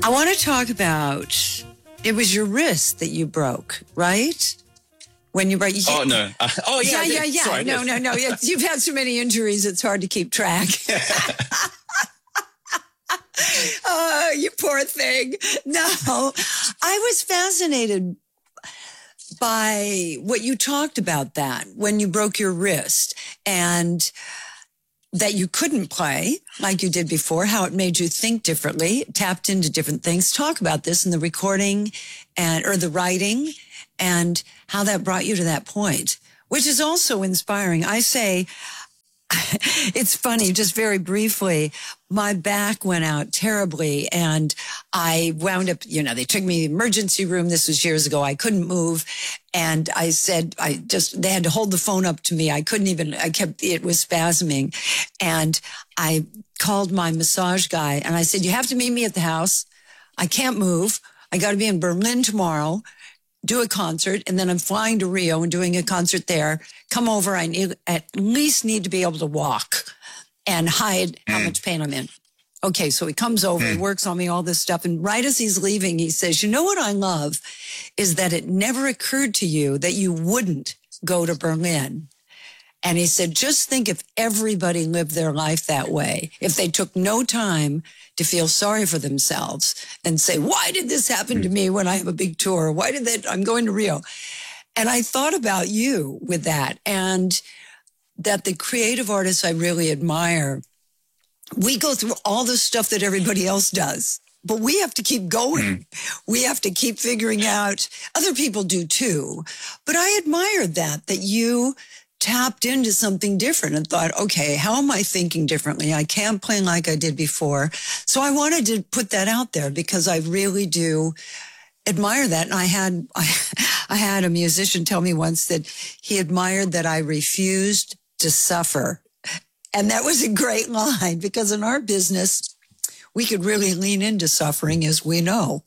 I want to talk about, it was your wrist that you broke, right? When you break. Oh, no. Yeah. Sorry, no. You've had so many injuries, it's hard to keep track. Oh, you poor thing. No, I was fascinated by what you talked about that when you broke your wrist and that you couldn't play like you did before, how it made you think differently, tapped into different things. Talk about this in the recording or the writing and how that brought you to that point, which is also inspiring. I say, it's funny, just very briefly, my back went out terribly and I wound up, they took me to the emergency room. This was years ago. I couldn't move. And I said, they had to hold the phone up to me. It was spasming. And I called my massage guy and I said, you have to meet me at the house. I can't move. I got to be in Berlin tomorrow, do a concert, and then I'm flying to Rio and doing a concert there. Come over. I at least need to be able to walk and hide how much pain I'm in. Okay, so he comes over, he works on me, all this stuff. And right as he's leaving, he says, you know what I love is that it never occurred to you that you wouldn't go to Berlin. And he said, just think if everybody lived their life that way, if they took no time to feel sorry for themselves and say, why did this happen to me when I have a big tour? I'm going to Rio. And I thought about you with that, and that the creative artists I really admire, we go through all the stuff that everybody else does, but we have to keep going. We have to keep figuring out. Other people do too. But I admired that you tapped into something different and thought, okay, how am I thinking differently? I can't play like I did before. So I wanted to put that out there because I really do admire that. And I had a musician tell me once that he admired that I refused to suffer. And that was a great line because in our business, we could really lean into suffering, as we know.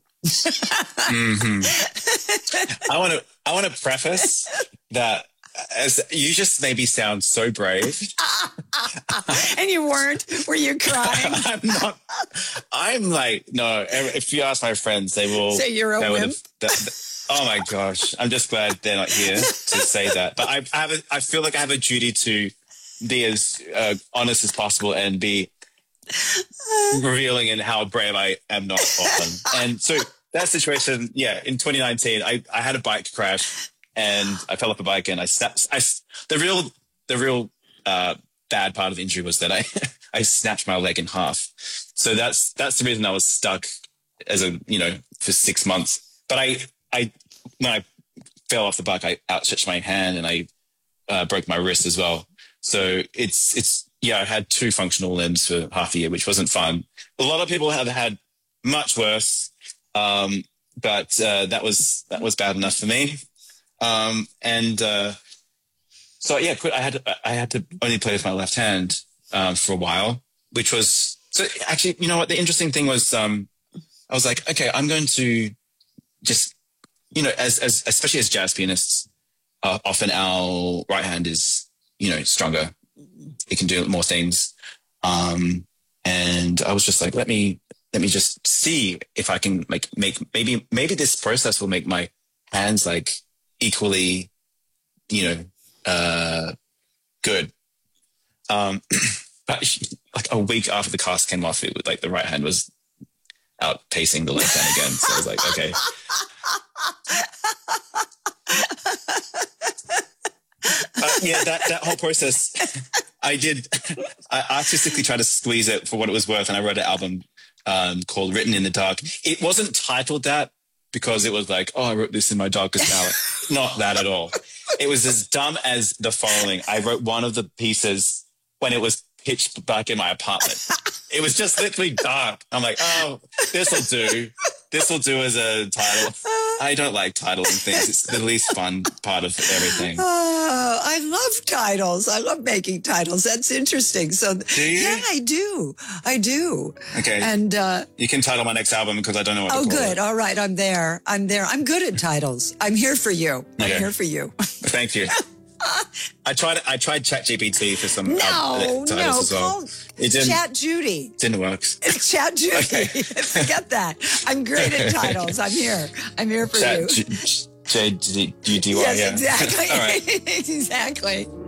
I want to preface that as you just made me sound so brave. And you weren't? Were you crying? I'm not. I'm like, no, if you ask my friends, they will say you're a wimp. Oh my gosh. I'm just glad they're not here to say that. But I feel like I have a duty to be as honest as possible and be revealing in how brave I am not often. And so that situation, in 2019, I had a bike crash and I fell off a bike and the real bad part of the injury was that I snapped my leg in half. So that's the reason I was stuck for 6 months. But when I fell off the bike, I outstretched my hand and I broke my wrist as well. So I had 2 functional limbs for half a year, which wasn't fun. A lot of people have had much worse. But that was bad enough for me. So I had to only play with my left hand, for a while, which was, so actually, you know what, the interesting thing was, I was like, okay, I'm going to just, especially as jazz pianists, often our right hand is, stronger. It can do more things. And I was just like, let me just see if I can maybe this process will make my hands like equally, good. But like a week after the cast came off, it was like the right hand was outpacing the left hand again. So I was like, okay. That whole process, I artistically tried to squeeze it for what it was worth. And I wrote an album called Written in the Dark. It wasn't titled that because it was like, oh, I wrote this in my darkest hour. Not that at all. It was as dumb as the following. I wrote one of the pieces when it was pitch dark in my apartment. It was just literally dark. I'm like, oh, this'll do. This'll do as a title. I don't like titling things. It's the least fun part of everything. Oh, I love titles. I love making titles. That's interesting. So, do you? Yeah, I do. Okay. And you can title my next album because I don't know what to call good. it. All right. I'm there. I'm good at titles. I'm here for you. Okay. I'm here for you. Thank you. I tried ChatGPT for some No, titles as well. call It Chat Judy. didn't work. It's Chat Judy. Okay. Forget that. I'm great at titles. I'm here. I'm here for you. JGDY. Yes, Yeah. exactly. All right. Exactly.